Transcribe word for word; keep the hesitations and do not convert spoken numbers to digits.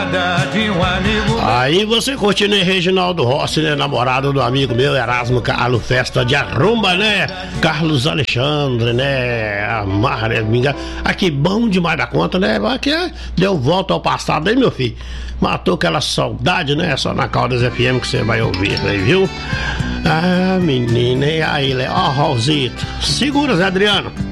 Aí você curtindo aí Reginaldo Rossi, né? Namorado do amigo meu Erasmo Carlos, festa de arromba, né? Carlos Alexandre, né? Amarra, né? Aqui bom demais da conta, né? Aqui deu volta ao passado aí, meu filho. Matou aquela saudade, né? Só na Caldas F M que você vai ouvir aí, viu? Ah, menina, e aí, ó, Raulzito. Segura, Zé Adriano.